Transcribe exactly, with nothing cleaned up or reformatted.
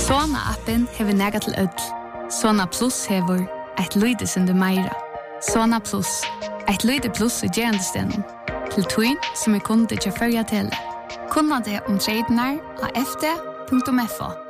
Sona-appen hever nega til ødel. Sona Plus hever et lydesindu meira. Sona Plus, et lyde plus i gerandestenen. Til twin som er kunde til førja tele. Kunna det om tradenar av f d punktum f o.